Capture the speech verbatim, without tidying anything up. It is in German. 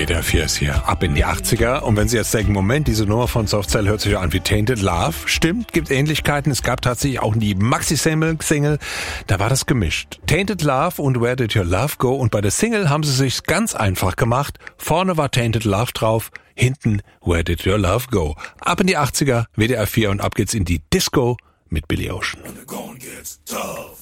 W D R vier ist hier, ab in die achtziger. Und wenn Sie jetzt denken, Moment, diese Nummer von Soft Cell hört sich ja an wie Tainted Love. Stimmt, gibt Ähnlichkeiten. Es gab tatsächlich auch die Maxi-Single, da war das gemischt. Tainted Love und Where Did Your Love Go? Und bei der Single haben sie sich ganz einfach gemacht. Vorne war Tainted Love drauf, hinten Where Did Your Love Go? Ab in die achtziger, W D R vier, und ab geht's in die Disco mit Billy Ocean.